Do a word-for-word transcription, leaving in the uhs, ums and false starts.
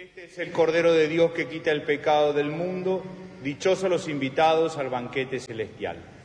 Este es el Cordero de Dios que quita el pecado del mundo. Dichosos los invitados al banquete celestial.